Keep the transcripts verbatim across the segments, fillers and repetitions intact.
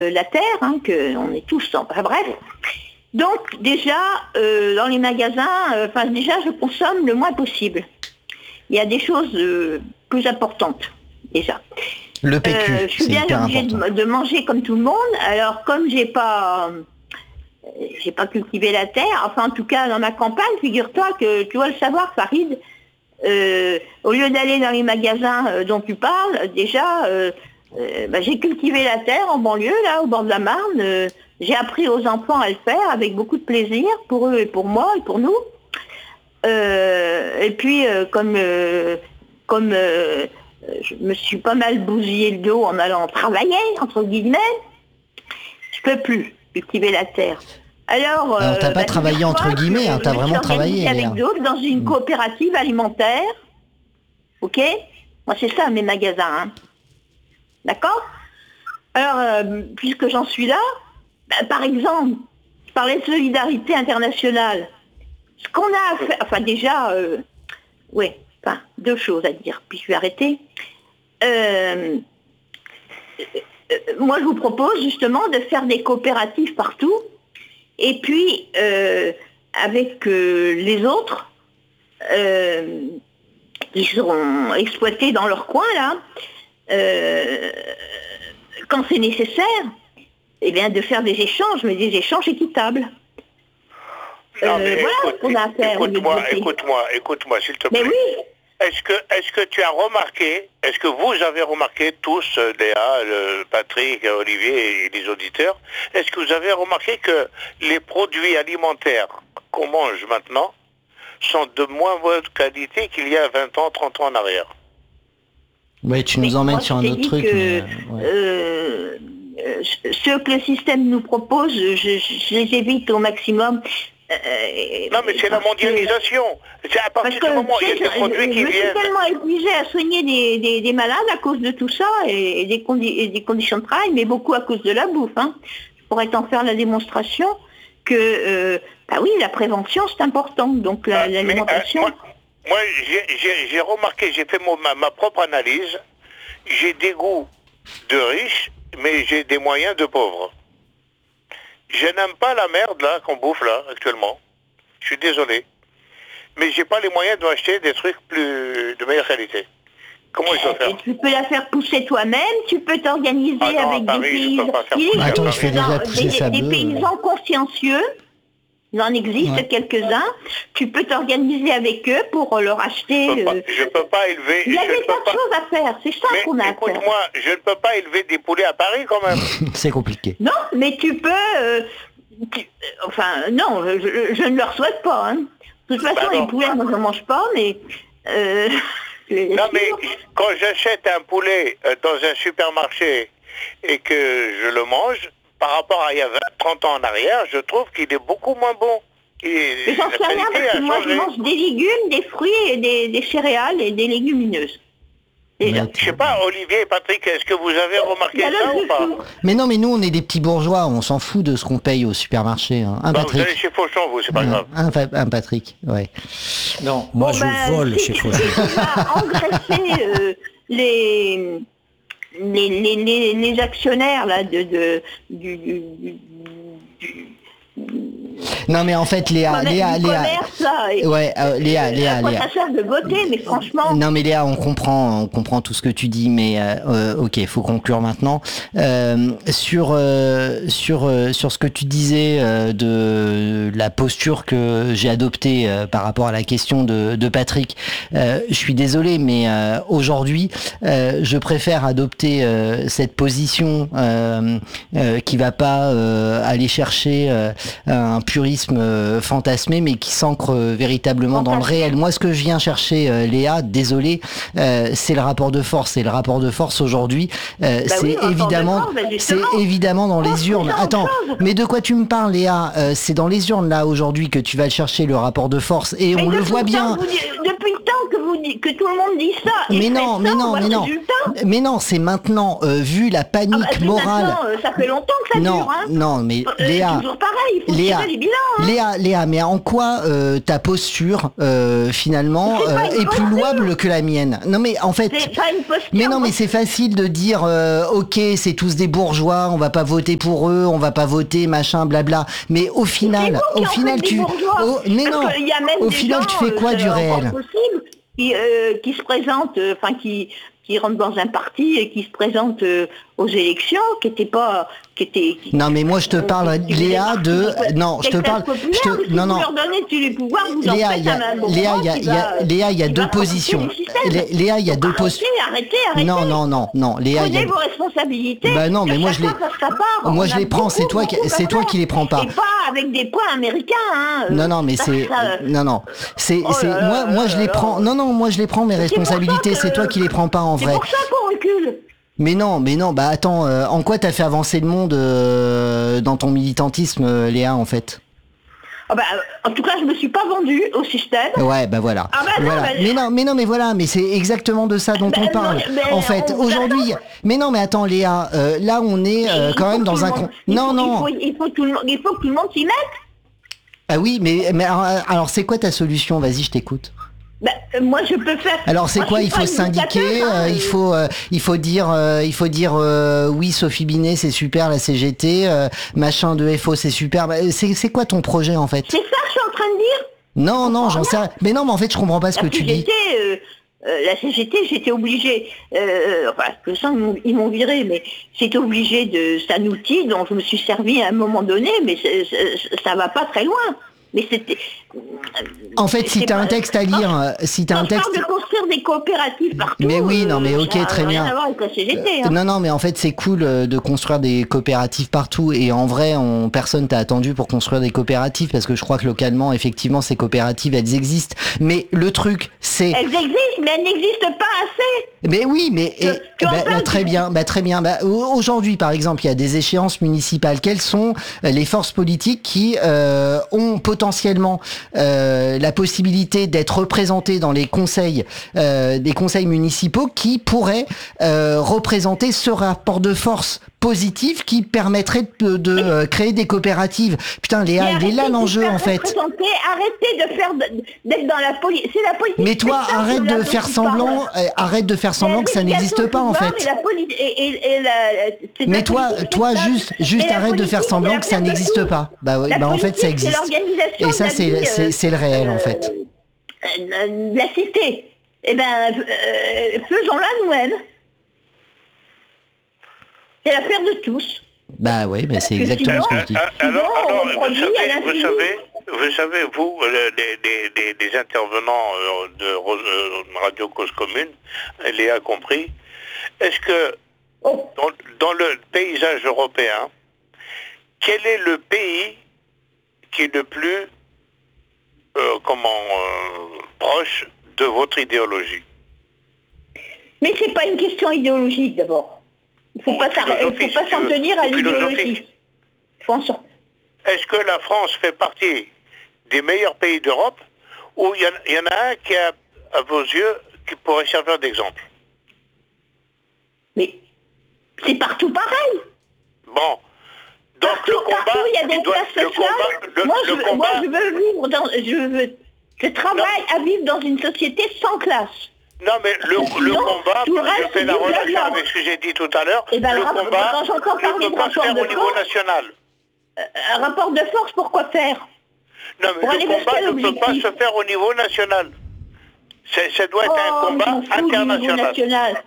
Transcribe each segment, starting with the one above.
la terre, hein, qu'on est tous... Enfin bref. Donc déjà, euh, dans les magasins, enfin euh, déjà, je consomme le moins possible. Il y a des choses euh, plus importantes, déjà. Le P Q, euh, je suis bien obligée de, de manger comme tout le monde. Alors comme j'ai pas... Euh, j'ai pas cultivé la terre, enfin en tout cas dans ma campagne, figure-toi que tu dois le savoir, Farid, euh, au lieu d'aller dans les magasins euh, dont tu parles, déjà, euh, euh, bah, j'ai cultivé la terre en banlieue, là, au bord de la Marne. Euh, j'ai appris aux enfants à le faire avec beaucoup de plaisir, pour eux et pour moi et pour nous. Euh, et puis, euh, comme, euh, comme euh, je me suis pas mal bousillé le dos en allant travailler, entre guillemets, je peux plus cultiver la terre. Alors, Alors t'as euh, pas bah, travaillé entre guillemets, hein, t'as vraiment travaillé. Avec d'autres dans une coopérative alimentaire, ok. Moi c'est ça mes magasins, hein. D'accord. Alors, euh, puisque j'en suis là, bah, par exemple, je parlais de solidarité internationale. Ce qu'on a à faire, enfin déjà, euh, ouais, enfin deux choses à dire, puis je vais arrêter. Euh, euh, moi je vous propose justement de faire des coopératives partout. Et puis, euh, avec euh, les autres, euh, qui seront exploités dans leur coin, là, euh, quand c'est nécessaire, eh bien, de faire des échanges, mais des échanges équitables. Non, mais euh, voilà écoute, ce qu'on a à faire. Écoute-moi, écoute-moi, écoute-moi, s'il te plaît. Mais oui. Est-ce que, est-ce que tu as remarqué, est-ce que vous avez remarqué tous, Léa, le Patrick, Olivier et les auditeurs, est-ce que vous avez remarqué que les produits alimentaires qu'on mange maintenant sont de moins bonne qualité qu'il y a vingt ans, trente ans en arrière? Oui, tu nous mais emmènes moi, sur un autre truc. Que, mais, ouais. euh, euh, ce que le système nous propose, je, je les évite au maximum. Euh, non mais c'est la mondialisation. C'est à partir du moment où il y a des produits qui viennent. Je viennent... suis tellement épuisée à soigner des, des, des malades à cause de tout ça et, et, des, condi et des conditions de travail, mais beaucoup à cause de la bouffe. Hein. Je pourrais t'en faire la démonstration que, euh, bah oui, la prévention c'est important. Donc l'alimentation... La, euh, moi, moi j'ai remarqué, j'ai fait mon, ma, ma propre analyse. J'ai des goûts de riches, mais j'ai des moyens de pauvres. Je n'aime pas la merde là qu'on bouffe là actuellement. Je suis désolé. Mais j'ai pas les moyens de m'acheter des trucs plus de meilleure qualité. Comment je dois faire? Et tu peux la faire pousser toi-même, tu peux t'organiser ah non, avec Paris, des paysans. Il Attends, je fais déjà pousser des, sa des paysans consciencieux. Il en existe ouais. quelques-uns. Tu peux t'organiser avec eux pour leur acheter... Je ne peux, euh... peux pas élever... Il y a des tas de pas... choses à faire. C'est ça qu'on a à faire. Écoute-moi, je ne peux pas élever des poulets à Paris quand même. C'est compliqué. Non, mais tu peux... Euh, tu, enfin, non, je, je ne leur souhaite pas. Hein. De toute façon, bah les poulets, moi, je ne mange pas, mais... Euh, non, mais quand j'achète un poulet dans un supermarché et que je le mange... Par rapport à il y a vingt, trente ans en arrière, je trouve qu'il est beaucoup moins bon. Et j'en sais rien parce que moi je mange des légumes, des fruits et des, des céréales et des légumineuses. Déjà. Je sais pas, Olivier et Patrick, est-ce que vous avez remarqué ça ou pas? Mais non, mais nous on est des petits bourgeois, on s'en fout de ce qu'on paye au supermarché. Hein. Un bah, Patrick. Vous allez chez Fauchon, vous, c'est pas un, grave. Un, un Patrick, ouais. Non, moi bon, je ben, vole chez Fauchon. Tu vas engraisser euh, les... Les, les, les, les actionnaires là de, de du, du, du, du non mais en fait Léa, Léa, Léa, commerce, là, et, ouais, euh, Léa, Léa, Léa. Léa. Ça sert de beauté, mais franchement. Non mais Léa, on comprend, on comprend tout ce que tu dis, mais euh, ok, faut conclure maintenant. Euh, sur euh, sur euh, sur ce que tu disais euh, de la posture que j'ai adoptée euh, par rapport à la question de, de Patrick, euh, je suis désolé, mais euh, aujourd'hui, euh, je préfère adopter euh, cette position euh, euh, qui va pas euh, aller chercher euh, un purisme euh, fantasmé, mais qui s'ancre euh, véritablement dans le réel. Moi, ce que je viens chercher, euh, Léa, désolé, euh, c'est le rapport de force. Et le rapport de force aujourd'hui, euh, bah c'est oui, évidemment, c'est évidemment dans les urnes. Attends, mais de quoi tu me parles, Léa? euh, C'est dans les urnes là aujourd'hui que tu vas chercher le rapport de force, et mais on le voit bien. Vous, depuis le temps que vous que tout le monde dit ça. Mais non, mais non, mais non, mais non, c'est maintenant euh, vu la panique ah bah, morale. Maintenant, euh, ça fait longtemps que ça non, dure. Hein. Non, mais euh, Léa, toujours pareil. Il faut Léa, tirer les évident. Hein. Léa, Léa, mais en quoi euh, ta posture euh, finalement C'est pas euh, une est plus posture. louable que la mienne? Non mais en fait, C'est pas une posture. mais non mais c'est facile de dire euh, ok c'est tous des bourgeois, on va pas voter pour eux, on va pas voter machin blabla. Mais au final, C'est vous au qui en final faites des tu, bourgeois. oh, mais Parce non, qu'il y a même au des final gens, tu fais quoi euh, du c'est encore réel? possible, qui, euh, qui se présentent, euh, enfin qui qui rentrent dans un parti et qui se présentent euh, aux élections, qui n'étaient pas, qui étaient. Qui, Non mais moi je te parle qui- qui Léa faisaient de partie non des je te classes parle populaires, je te parce que non vous non leur donnez tous les pouvoirs, vous en Léa faites il y a un Léa il y a, qui il y a va- Léa il y a qui deux va renforcer positions. le système. Lé- Léa il y a Donc deux arrêtez, positions. arrêtez, arrêtez. Non non non non Léa il y Prenez a vos responsabilités. Bah non, mais que moi, je chacun les- fasse sa part. moi, On je a les prends, c'est beaucoup, toi qui- beaucoup c'est à toi faire. qui les prends pas. Et pas avec des points américains. Hein. Non non mais Ça, c'est ça, euh, non non c'est oh c'est là là moi moi là je là les là. prends non non moi je les prends mes C'est pour ça responsabilités que- c'est toi qui les prends pas en C'est vrai. pour ça qu'on recule. Mais non mais non bah attends euh, en quoi t'as fait avancer le monde euh, dans ton militantisme euh, Léa en fait? Ah bah, euh, en tout cas, je me suis pas vendue au système. Ouais bah voilà. Ah bah non, voilà. bah- Mais non mais non mais voilà mais c'est exactement de ça dont Bah on non, parle. mais En fait on- aujourd'hui mais non mais attends Léa euh, là on est euh, Il quand faut même que dans tout un le con... monde- il non faut- non Il faut, il faut tout le monde, il faut que tout le monde s'y mette. ah oui mais mais alors, alors c'est quoi ta solution? Vas-y je t'écoute. Bah, euh, moi, je peux faire. Alors c'est moi, quoi? je suis Il pas faut une syndiquer, dictateur, hein, euh, il euh, faut euh, il faut dire euh, il faut dire euh, oui Sophie Binet c'est super la C G T, euh, machin de F O c'est super. Bah, c'est c'est quoi ton projet en fait? C'est ça que je suis en train de dire. Non non j'en sais rien. rien. Mais non mais en fait je comprends pas ce que La tu dis. C G T, euh, euh, la C G T, j'étais obligée, euh, enfin, que ça, ils m'ont- ils m'ont viré, mais j'étais obligée de, c'est un outil dont je me suis servi à un moment donné, mais c'est- c'est- ça va pas très loin. Mais c'était. En fait si c'est t'as pas- un texte à lire, euh, si t'as Quand un je texte. parle de construire des coopératives partout. Mais oui, non, mais euh, ok, ça n'a très rien bien. à voir avec la C G T. hein. Non, non, mais en fait, c'est cool euh, de construire des coopératives partout. Et en vrai, on, personne t'a attendu pour construire des coopératives parce que je crois que localement, effectivement, ces coopératives, elles existent. Mais le truc, c'est... Elles existent, mais elles n'existent pas assez. Mais oui, mais Tu- et- tu en bah, parles, bah, très tu- bien, bah, très bien. Bah, au- aujourd'hui, par exemple, il y a des échéances municipales. Quelles sont euh, les forces politiques qui euh, ont potentiellement euh, la possibilité d'être représentées dans les conseils, euh, des conseils municipaux, qui pourraient euh, représenter ce rapport de force positif qui permettrait de, de, euh, créer des coopératives? Putain, Léa, Mais il est là arrêtez de l'enjeu faire en fait. représenter, arrêtez de faire de- d'être dans la politique. C'est la politique. Mais toi, c'est ça, arrête c'est de la faire politique, semblant, pardon. euh, arrête de faire semblant que ça n'existe pas en fait. Et la poli- et, et- et la- c'est Mais la toi, politique, toi c'est ça. juste, juste Et la arrête de faire politique, semblant c'est que ça la perte de n'existe tout. pas. Bah oui, La bah en fait ça politique, c'est existe. l'organisation Et ça de la c'est vie, c'est euh, c'est le réel en euh, fait. euh, la cité. Eh ben, euh, faisons-la nous-mêmes. C'est l'affaire de tous. Bah oui, mais c'est que exactement ce que Euh, je dis. euh, alors, Sinon, alors, on vous produit à savez, vous l'infini. savez, vous savez, vous, euh, les, les- les- les intervenants euh, de Ro- euh, Radio Cause Commune, Léa compris, est-ce que Oh, dans, dans le paysage européen, quel est le pays qui est le plus euh, comment euh, proche de votre idéologie? mais c'est pas une question idéologique d'abord. Il faut Bon, pas s'en- il philosophie, faut pas si tu s'en veux. tenir à Philosophie. l'idéologie. Faut en sortir. Est-ce que la France fait partie des meilleurs pays d'Europe ou il y, en- il y en a un qui, a, à vos yeux, qui pourrait servir d'exemple? Mais c'est partout pareil. Bon. Donc Partout, le combat, partout, il y a des il doit- classes le sociales. combat, le, moi, le je, veux- combat, moi, je veux vivre dans... Je, veux, je travaille à vivre dans une société sans classe. non mais le, le Sinon, combat, tout le je reste, fais la c'est du relation blabla. avec ce que j'ai dit tout à l'heure, Eh ben, le le rapport- combat quand j'entends ne parler peut de pas se rapport faire de au niveau force, national. Euh, Un rapport de force, pourquoi faire? Non mais Pour aller le vers combat quel ne peut pas objectif? se faire au niveau national. C'est- Ça doit être un Oh, combat je m'en fous du niveau international. national.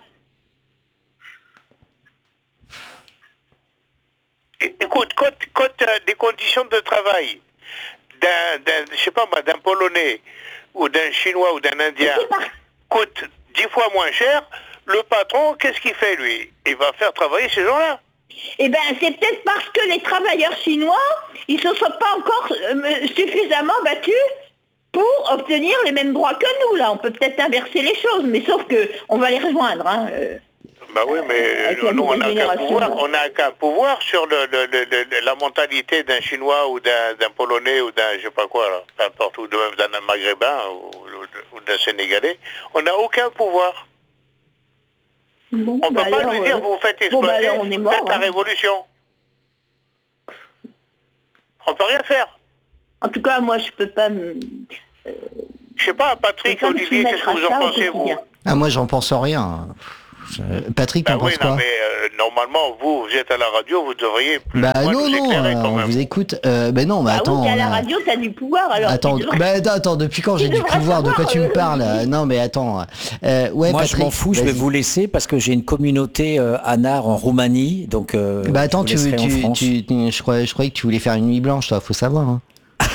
É- Écoute, quand, quand tu as des conditions de travail d'un, d'un, je sais pas moi, d'un Polonais ou d'un Chinois ou d'un Indien C'est pas- coûte dix fois moins cher, le patron, qu'est-ce qu'il fait lui? Il va faire travailler ces gens-là. Eh bien, c'est peut-être parce que les travailleurs chinois, ils ne se sont pas encore euh, suffisamment battus pour obtenir les mêmes droits que nous. Là, on peut peut-être inverser les choses, mais sauf que on va les rejoindre. Hein. euh. Bah oui, mais Avec la nous, on nouvelle n'a qu'un génération. pouvoir, on n'a qu'un pouvoir sur le, le- le- le- la mentalité d'un Chinois ou d'un, d'un Polonais ou d'un, je sais pas quoi, là, peu importe, ou de même d'un Maghrébin ou, ou- ou d'un Sénégalais. On n'a aucun pouvoir. Bon, On ne bah peut pas alors, lui dire, euh, vous faites bon, bah exploser, alors, on est mort, faites la hein. révolution. On peut rien faire. En tout cas, moi, je peux pas me... Euh, je sais pas, Patrick, Olivier, qu'est-ce que vous en pensez, vous? Ah, moi, j'en pense rien. Patrick, bah t'en oui, penses quoi? Non, mais euh, normalement, vous, vous êtes à la radio, vous devriez plus bah non, nous non, éclairer, quand on même. vous écoute. Euh, ben non, mais bah attends. Oui, à la a... radio, t'as du pouvoir, alors. Attends, devrais... bah, attends, attends, depuis quand j'ai du pouvoir? De quoi tu me parles? euh, Non, mais attends. Euh, ouais, Moi, Patrick, je m'en fous, je vais vous laisser parce que j'ai une communauté euh, Anar en Roumanie, donc. Euh, bah attends, tu, tu, tu, tu, tu, je croyais, je croyais que tu voulais faire une nuit blanche, toi. Faut savoir. Hein.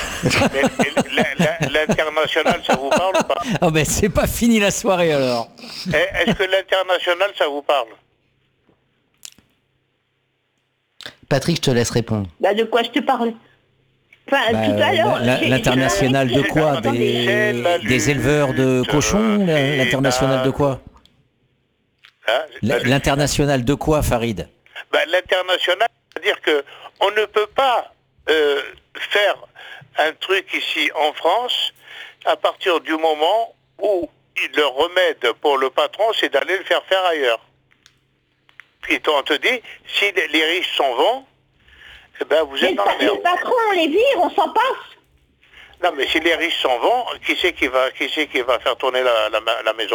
L'international, ça vous parle ou pas? Ah ben c'est pas fini la soirée alors. Est-ce que l'international, ça vous parle? Patrick, je te laisse répondre. Bah de quoi je te parle? Enfin, bah, tout à l'heure. L'international de quoi? Des, des éleveurs de cochons? L'international de quoi? Hein? L'international de quoi, Farid? Bah, l'international, c'est-à-dire que on ne peut pas euh, faire un truc ici en France à partir du moment où le remède pour le patron, c'est d'aller le faire faire ailleurs. Puis on te dit, si les riches s'en vont, eh ben vous êtes dans le merde. Les patrons, on les vire, on s'en passe. Non, mais si les riches s'en vont, qui c'est qui va, qui c'est qui va faire tourner la, la, la maison?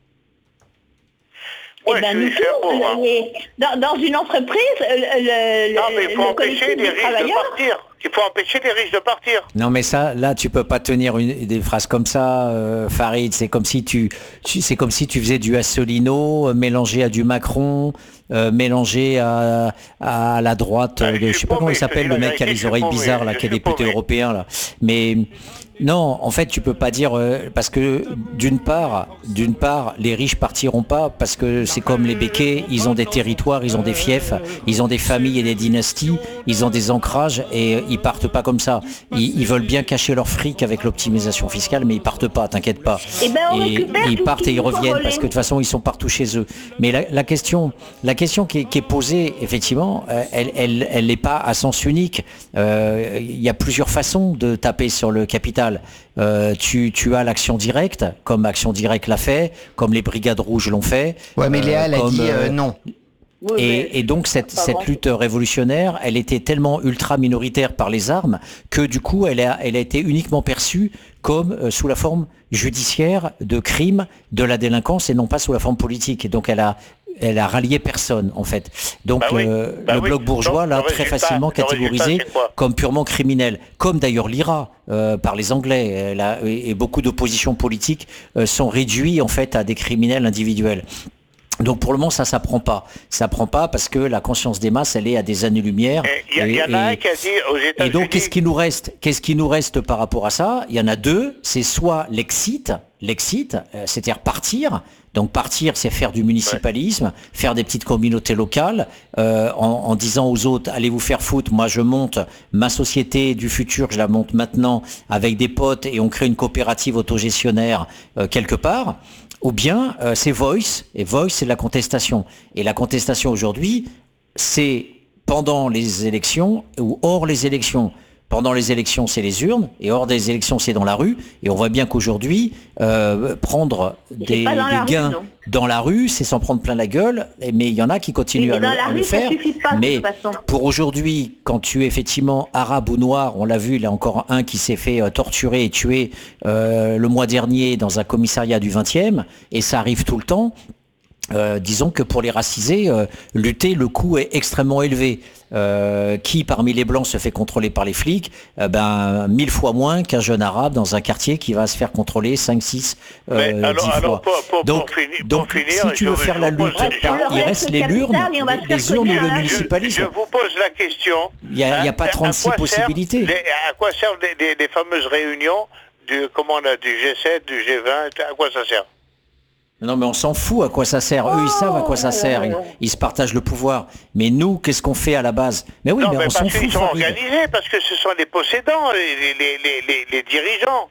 Ouais, eh ben, nous tous, les... dans, dans une entreprise, le, non, mais il faut le empêcher les riches de partir. Il faut empêcher les riches de partir. Non, mais ça, là, tu peux pas tenir une, des phrases comme ça, euh, Farid. C'est comme si tu, tu c'est comme si tu faisais du Asselineau euh, mélangé à du Macron, euh, mélangé à, à la droite. Ah, de, je sais pas comment il s'appelle, le mec qui a les oreilles bizarres, là, qui est député européen, là. Mais non, en fait, tu peux pas dire euh, parce que d'une part, d'une part, les riches partiront pas parce que c'est comme les béquets, ils ont des territoires, ils ont des fiefs, ils ont des familles et des dynasties, ils ont des ancrages et ils partent pas comme ça. Ils, ils veulent bien cacher leur fric avec l'optimisation fiscale, mais ils partent pas, t'inquiète pas. Et, ben et ils partent et ils reviennent parce que de toute façon ils sont partout chez eux. Mais la, la question, la question qui est, qui est posée, effectivement, euh, elle, elle, elle n'est pas à sens unique. Euh, il y a plusieurs façons de taper sur le capital. Euh, tu, tu as l'action directe, comme Action Directe l'a fait, comme les Brigades Rouges l'ont fait. Ouais, mais Léa, elle euh, a dit euh, euh, non. Oui, et, et donc cette, cette lutte révolutionnaire, elle était tellement ultra minoritaire par les armes que du coup, elle a, elle a été uniquement perçue comme euh, sous la forme judiciaire de crime, de la délinquance et non pas sous la forme politique. Et donc elle a elle a rallié personne en fait. Donc bah oui, euh, bah le oui. bloc bourgeois l'a très facilement catégorisé comme purement criminel, comme d'ailleurs l'I R A euh, par les Anglais. Elle a, et beaucoup d'oppositions politiques euh, sont réduits en fait à des criminels individuels. Donc pour le moment ça s'apprend pas, ça prend pas parce que la conscience des masses elle est à des années-lumière. Il y, y en a un qui a dit aux États-Unis. Et donc qu'est-ce qui nous reste, qu'est-ce qui nous reste par rapport à ça? Il y en a deux, c'est soit l'exit, l'exit, euh, c'est-à-dire partir. Donc partir, c'est faire du municipalisme, ouais. faire des petites communautés locales, euh, en, en disant aux autres, allez vous faire foutre, moi je monte ma société du futur, je la monte maintenant avec des potes et on crée une coopérative autogestionnaire euh, quelque part. Ou bien euh, c'est Voice, et Voice c'est la contestation. Et la contestation aujourd'hui, c'est pendant les élections ou hors les élections. Pendant les élections, c'est les urnes, et hors des élections, c'est dans la rue. Et on voit bien qu'aujourd'hui, euh, prendre des, des gains rue, dans la rue, c'est s'en prendre plein la gueule, mais il y en a qui continuent à le, à le faire. Pas, mais pour aujourd'hui, quand tu es effectivement arabe ou noir, on l'a vu, il y a encore un qui s'est fait euh, torturer et tuer euh, le mois dernier dans un commissariat du vingtième, et ça arrive tout le temps. Euh, disons que pour les racisés, euh, lutter, le coût est extrêmement élevé. Euh, qui parmi les blancs se fait contrôler par les flics, euh, ben mille fois moins qu'un jeune arabe dans un quartier qui va se faire contrôler cinq, six, euh, dix fois. Alors pour, pour, donc, pour finir, donc pour finir, si tu veux je, faire je la lutte, je, ben, il reste les urnes, les urnes ou le municipalisme. Je, je vous pose la question. Il n'y a, hein, a pas trente-six possibilités. Les, à quoi servent les, les, les fameuses réunions du, comment on a, du G sept, du G vingt, à quoi ça sert? Non mais on s'en fout à quoi ça sert. Eux ils savent à quoi ça sert. Ils, ils se partagent le pouvoir. Mais nous, qu'est-ce qu'on fait à la base? Mais oui, non, mais mais on s'en fout. Ils sont Farid. organisés parce que ce sont les possédants, les, les, les, les, les dirigeants.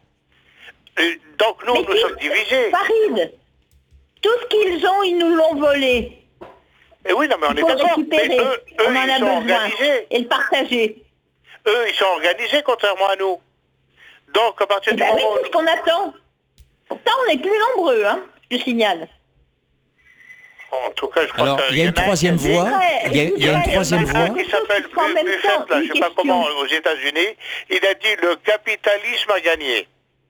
Et donc nous, mais nous sommes divisés. Farid, tout ce qu'ils ont, ils nous l'ont volé. Et oui, non mais on est d'accord. Mais eux, eux on en ils a sont besoin. organisés. Et le partager. Eux, ils sont organisés contrairement à nous. Donc à partir et du ben moment oui, c'est ce qu'on attend. Pourtant, on est plus nombreux, hein. Je signale. En tout cas, je crois Alors, que il y a une troisième voie. Il y a, il y a une troisième voie. qui s'appelle Buffett, là, je ne sais pas comment, aux États-Unis. Il a dit le capitalisme a gagné.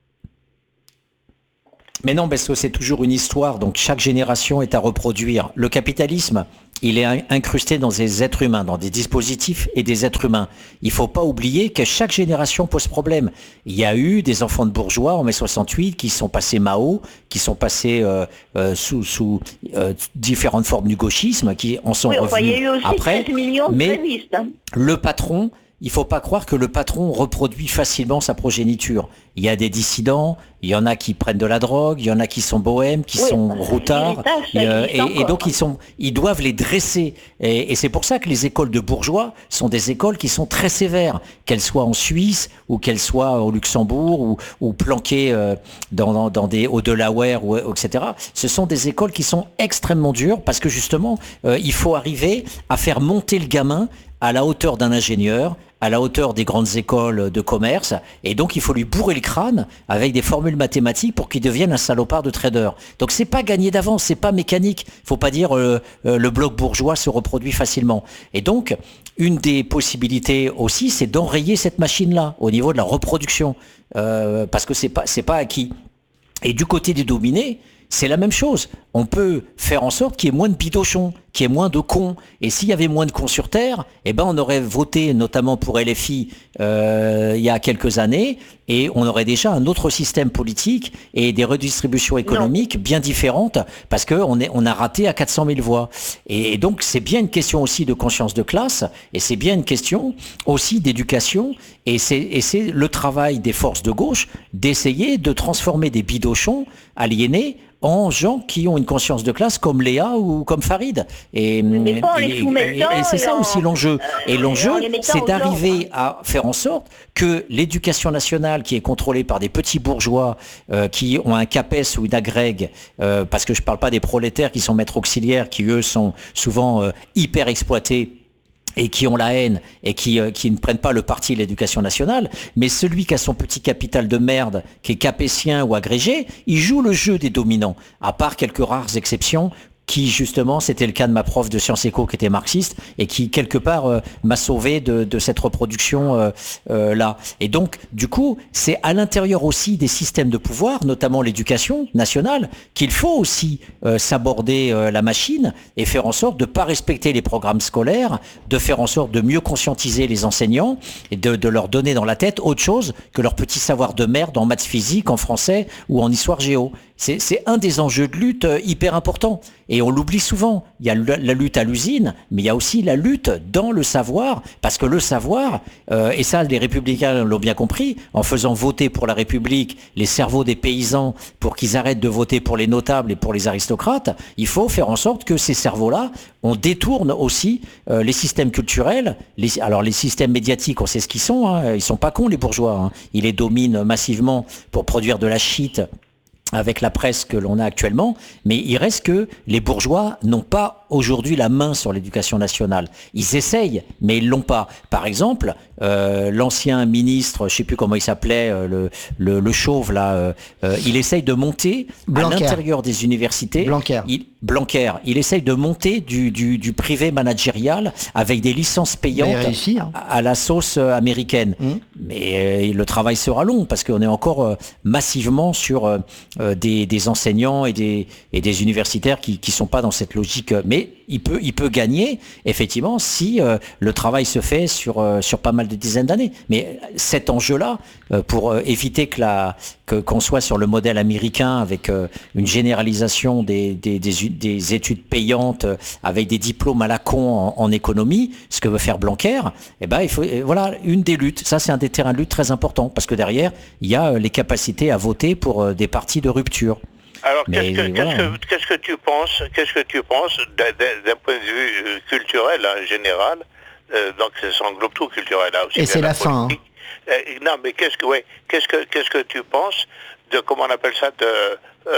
Mais non, parce que c'est toujours une histoire, donc chaque génération est à reproduire. Le capitalisme, il est incrusté dans des êtres humains, dans des dispositifs et des êtres humains. Il ne faut pas oublier que chaque génération pose problème. Il y a eu des enfants de bourgeois en mai soixante-huit qui sont passés Mao, qui sont passés euh, euh, sous, sous euh, différentes formes du gauchisme, qui en sont oui, revenus enfin, il y a eu aussi après. treize millions de Mais grévistes, hein. le patron... Il ne faut pas croire que le patron reproduit facilement sa progéniture. Il y a des dissidents, il y en a qui prennent de la drogue, il y en a qui sont bohèmes, qui oui, sont bah, routards, et, euh, et, et donc ils, sont, ils doivent les dresser. Et, et c'est pour ça que les écoles de bourgeois sont des écoles qui sont très sévères, qu'elles soient en Suisse ou qu'elles soient au Luxembourg ou, ou planquées euh, dans, dans, dans des au-delaware, ou, et cetera. Ce sont des écoles qui sont extrêmement dures parce que justement, euh, il faut arriver à faire monter le gamin à la hauteur d'un ingénieur, à la hauteur des grandes écoles de commerce, et donc il faut lui bourrer le crâne avec des formules mathématiques pour qu'il devienne un salopard de trader. Donc c'est pas gagné d'avance, c'est pas mécanique. Faut pas dire euh, euh, le bloc bourgeois se reproduit facilement. Et donc une des possibilités aussi, c'est d'enrayer cette machine-là au niveau de la reproduction, euh, parce que c'est pas c'est pas acquis. Et du côté des dominés, c'est la même chose. On peut faire en sorte qu'il y ait moins de bidochons, qu'il y ait moins de cons. Et s'il y avait moins de cons sur Terre, eh ben on aurait voté notamment pour L F I euh, il y a quelques années, et on aurait déjà un autre système politique et des redistributions économiques non. bien différentes, parce qu'on on a raté à quatre cent mille voix. Et, et donc c'est bien une question aussi de conscience de classe, et c'est bien une question aussi d'éducation, et c'est, et c'est le travail des forces de gauche d'essayer de transformer des bidochons aliénés en gens qui ont une conscience de classe comme Léa ou comme Farid. Et, mais bon, et, et, et c'est ça aussi l'enjeu. Et l'enjeu, c'est d'arriver à faire en sorte que l'éducation nationale, qui est contrôlée par des petits bourgeois euh, qui ont un CAPES ou une agrègue, euh, parce que je ne parle pas des prolétaires qui sont maîtres auxiliaires, qui eux sont souvent euh, hyper exploités, et qui ont la haine et qui, euh, qui ne prennent pas le parti de l'éducation nationale, mais celui qui a son petit capital de merde, qui est capétien ou agrégé, il joue le jeu des dominants, à part quelques rares exceptions, qui justement, c'était le cas de ma prof de Sciences Éco qui était marxiste et qui quelque part euh, m'a sauvé de, de cette reproduction euh, euh, là. Et donc, du coup, c'est à l'intérieur aussi des systèmes de pouvoir, notamment l'éducation nationale, qu'il faut aussi euh, s'aborder euh, la machine et faire en sorte de ne pas respecter les programmes scolaires, de faire en sorte de mieux conscientiser les enseignants et de, de leur donner dans la tête autre chose que leur petit savoir de merde en maths physique, en français ou en histoire géo. C'est, c'est un des enjeux de lutte hyper importants. Et on l'oublie souvent. Il y a la lutte à l'usine, mais il y a aussi la lutte dans le savoir. Parce que le savoir, euh, et ça les Républicains l'ont bien compris, en faisant voter pour la République les cerveaux des paysans pour qu'ils arrêtent de voter pour les notables et pour les aristocrates, il faut faire en sorte que ces cerveaux-là, on détourne aussi euh, les systèmes culturels. Les, alors les systèmes médiatiques, on sait ce qu'ils sont. Hein, ils sont pas cons les bourgeois. Hein. Ils les dominent massivement pour produire de la shit avec la presse que l'on a actuellement, mais il reste que les bourgeois n'ont pas aujourd'hui la main sur l'éducation nationale. Ils essayent, mais ils l'ont pas. Par exemple, euh, l'ancien ministre, je sais plus comment il s'appelait, euh, le, le, le chauve là, euh, euh, il essaye de monter Blanquer. à l'intérieur des universités. Blanquer. Il, Blanquer. Il essaye de monter du, du, du privé managérial avec des licences payantes réussi, hein. à, à la sauce américaine. Mmh. Mais euh, le travail sera long parce qu'on est encore euh, massivement sur euh, Des, des enseignants et des, et des universitaires qui ne sont pas dans cette logique. Mais il peut, il peut gagner, effectivement, si euh, le travail se fait sur, euh, sur pas mal de dizaines d'années. Mais cet enjeu-là, euh, pour euh, éviter que la, que, qu'on soit sur le modèle américain avec euh, une généralisation des, des, des, des études payantes, euh, avec des diplômes à la con en, en économie, ce que veut faire Blanquer, eh ben, il faut, et voilà, une des luttes. Ça, c'est un des terrains de lutte très importants, parce que derrière, il y a euh, les capacités à voter pour euh, des partis de rupture. Alors, Mais, qu'est-ce, que, voilà. qu'est-ce, que, qu'est-ce que tu penses, qu'est-ce que tu penses d'un, d'un point de vue culturel, en général, euh, donc ça englobe tout culturel, là aussi. Et c'est la, la fin. Hein. Euh, non, mais qu'est-ce que, ouais, qu'est-ce que, qu'est-ce que tu penses de, comment on appelle ça, de, euh,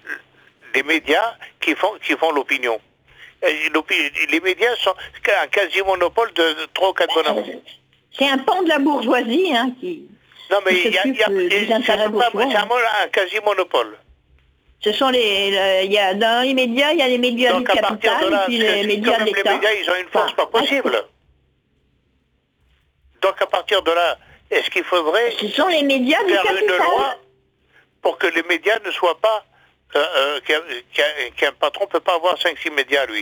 des médias qui font, qui font l'opinion? Les médias sont un quasi-monopole de trois ou quatre bonhommes. C'est un pan de la bourgeoisie, hein, qui... Non, mais il y a, y a, y a c'est un, un quasi-monopole. Ce sont les, le- il y a, dans les médias, il y a les médias Donc du à partir capital de là, et puis c'est- les c'est médias quand de même les l'État. médias, ils ont une force Enfin, pas possible. Donc à partir de là, est-ce qu'il faudrait Ce sont les médias du faire une capital. loi pour que les médias ne soient pas... Euh, euh, qu'un, qu'un- qu'un patron ne peut pas avoir cinq six médias, lui.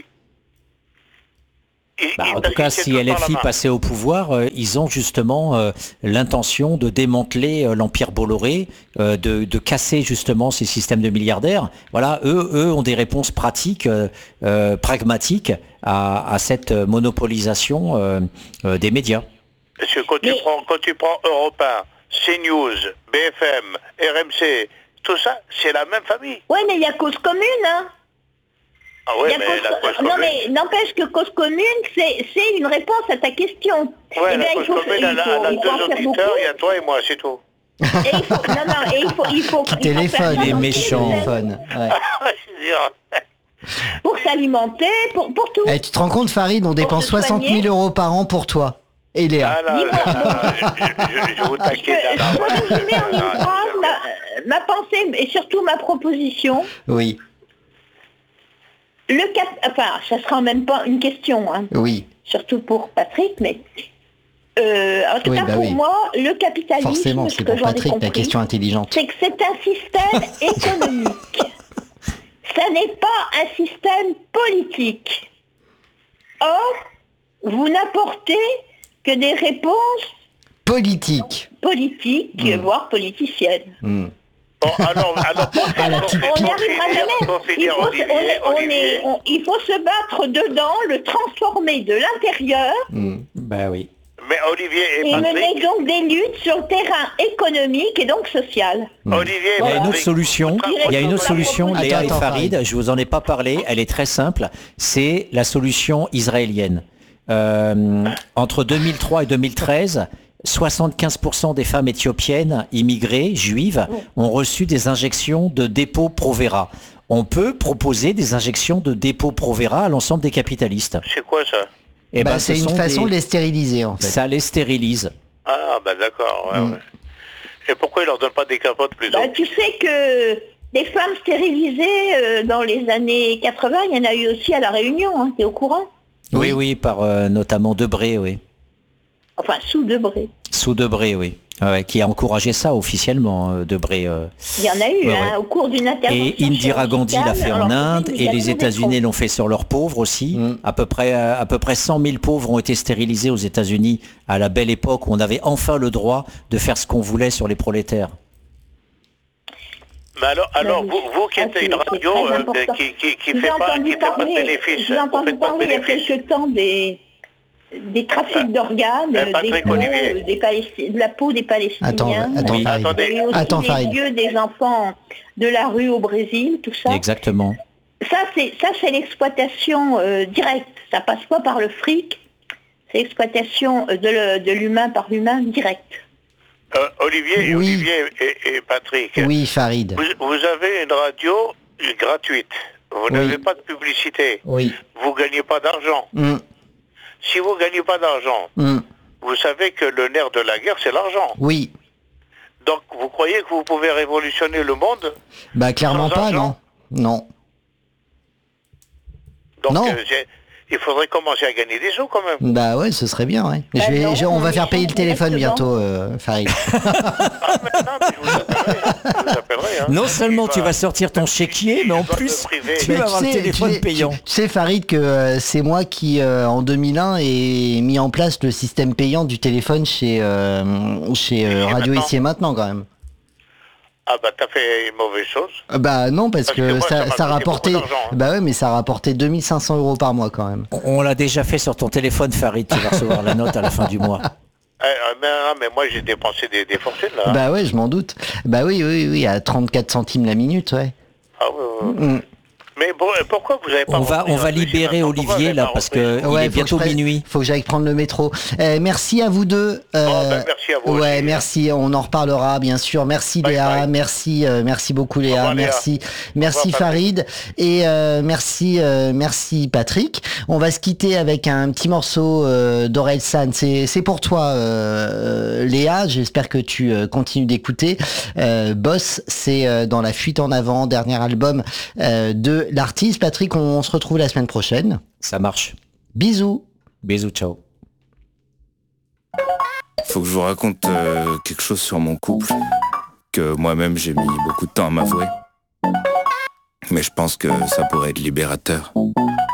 Il- Bah, il- en parce tout cas, qu'il si tient tout par L F la I main. passait au pouvoir, euh, ils ont justement euh, l'intention de démanteler euh, l'empire Bolloré, euh, de, de casser justement ces systèmes de milliardaires. Voilà, eux, eux ont des réponses pratiques, euh, euh, pragmatiques à, à cette monopolisation euh, euh, des médias. Parce que quand, tu Mais- prends, quand tu prends Europe un, CNews, B F M, R M C, tout ça, c'est la même famille. Oui, mais il y a cause commune, hein. Ah oui, Il y a mais cause- la cause non, commune, mais n'empêche que cause commune, c'est c'est une réponse à ta question. ouais, Eh la bien, il cause faut, commune, il elle a, faut, elle a il faut deux en faire beaucoup. auditeurs, il y a toi et moi, c'est tout. Et il faut, non, non, et il faut, il faut, Qui il faut faire téléphone, ça les dans méchants. tous les téléphone. Ouais. Je veux dire, pour s'alimenter, pour, pour tout. Eh, tu te rends compte, Farid, on dépense se soixante soigner. mille euros par an pour toi. Et Léa. ah là, Dis-moi, là, je, je, je vous Je taquine. peux, là, je peux là, résumer en une là, phrase là, ma, ma pensée et surtout ma proposition. Oui, Le cap, enfin, ça sera en même pas une question, hein, oui. surtout pour Patrick, mais euh, en tout Oui, cas bah pour oui. moi, le capitalisme, Forcément, ce c'est que pour j'en ai Patrick ta compris, question intelligente. c'est que c'est un système économique. Ça n'est pas un système politique. Or, vous n'apportez que des réponses Politique. politiques, Mm. voire politiciennes. Hmm. Bon, alors, alors pour, Ah, la pour- petite pour On n'y pique. arrivera finir- jamais. pour Il finir, faut, se- Olivier, on est- on Olivier, est- on- il faut se battre dedans, le transformer de l'intérieur Hmm. Ben oui. mais Olivier et et mener Patrick, donc des luttes sur le terrain économique et donc social. Olivier et Il y a une autre Patrick, solution. votre- Il y a une autre Attends, solution, attends, Léa et attends, Farid. Farid. Je vous en ai pas parlé. Elle est très simple. C'est la solution israélienne. Euh, entre deux mille trois et deux mille treize, soixante-quinze pour cent des femmes éthiopiennes immigrées juives ont reçu des injections de dépôt Provera. On peut proposer des injections de dépôt Provera à l'ensemble des capitalistes. c'est quoi ça? Eh Bah, ben, ce c'est une sont façon des- de les stériliser, en fait. Ça les stérilise. Ah, bah d'accord, ouais, Mm. ouais. Et pourquoi ils leur donnent pas des capotes plutôt? Bah, tu sais que des femmes stérilisées euh, dans les années quatre-vingts, il y en a eu aussi à La Réunion, hein, t'es au courant? Oui, oui, par euh, notamment Debré, oui. Enfin, sous Debré. Sous Debré, oui. Ouais, qui a encouragé ça officiellement, euh, Debré. euh. Il y en a eu Ouais, hein, ouais. au cours d'une intervention Et Indira Gandhi l'a fait en chirurgicale, alors, Inde oui, il et y a les toujours des États-Unis trous. l'ont fait sur leurs pauvres aussi. Mm. À peu près euh, à peu près cent mille pauvres ont été stérilisés aux États-Unis à la belle époque où on avait enfin le droit de faire ce qu'on voulait sur les prolétaires. Mais alors, alors oui. vous, vous qui Ah, êtes c'est- une c'est radio très euh, important. qui, qui, qui J'ai fait pas, entendu qui fait pas de parler, bénéfice, j'ai vous entendu faites pas de parler il y a bénéfice. quelque temps des, des trafics d'organes, euh, des Patrick peaux, Olivier. des Palesti- de la peau des Palestiniens. Attends, attends, Oui. Farid. Attendez. Et aussi Attends, les Farid. yeux des enfants de la rue au Brésil, tout ça. Exactement. Ça, c'est ça, c'est l'exploitation euh, directe. Ça passe pas par le fric. C'est l'exploitation euh, de le- de l'humain par l'humain direct. Euh, Olivier, Oui. Olivier et, et Patrick, Oui, Farid. vous, vous avez une radio gratuite. Vous Oui. n'avez pas de publicité. Oui. Vous gagnez pas d'argent. Hmm. Si vous gagnez pas d'argent, Hmm. vous savez que le nerf de la guerre, c'est l'argent. Oui. Donc, vous croyez que vous pouvez révolutionner le monde? Bah, clairement Sans pas, non. argent. Non. Donc, Non. euh, j'ai- il faudrait commencer à gagner des sous quand même. Bah ouais, ce serait bien, ouais. Bah je vais, non, je- on va on faire est payer le champ téléphone directement. bientôt, euh, Farid. Ah, maintenant, mais je vous appellerai. Je vous appellerai, hein. Non seulement Il tu va- vas sortir ton chéquier, mais en il va plus me priver. tu Mais vas avoir le sais- téléphone tu sais- payant. Tu, tu sais, Farid, que euh, c'est moi qui, euh, en deux mille un, ai mis en place le système payant du téléphone chez, euh, chez euh, Ici Radio Maintenant. Ici et Maintenant, quand même. Ah bah t'as fait une mauvaise chose. Euh, Bah non, parce, Parce que que, moi, ça ça, m'a ça coûté rapportait... beaucoup d'argent, hein. Bah ouais, mais ça rapportait deux mille cinq cents euros par mois, quand même. On l'a déjà fait sur ton téléphone, Farid. Tu vas recevoir la note à la fin du mois. Eh, euh, mais, ah, mais moi j'ai dépensé des, des fortunes là. hein. Bah ouais, je m'en doute. Bah oui, oui, oui, à trente-quatre centimes la minute, ouais. Ah oui, oui, oui. Mm. Mais pour- pourquoi vous avez pas On va, repris on va notre dossier libérer maintenant? Pourquoi vous Olivier avez là pas parce repris que il Ouais, est faut que bientôt je prenne- minuit. Faut que j'aille prendre le métro. Euh, merci à vous deux. Euh, Oh, ben, merci à vous Ouais, aussi. merci. On en reparlera bien sûr. Merci Bye, Léa. bye. Merci, euh, merci beaucoup Léa. revoir, Léa. Merci, merci revoir, Farid et euh, merci, euh, merci Patrick. On va se quitter avec un petit morceau euh, d'Orelsan. C'est, c'est pour toi, euh, Léa. J'espère que tu euh, continues d'écouter. Euh, Boss, c'est euh, dans La Fuite en avant, dernier album euh, de l'artiste. Patrick, on, on se retrouve la semaine prochaine. Ça marche. Bisous. Bisous, ciao. Faut que je vous raconte euh, quelque chose sur mon couple, que moi-même j'ai mis beaucoup de temps à m'avouer. Mais je pense que ça pourrait être libérateur.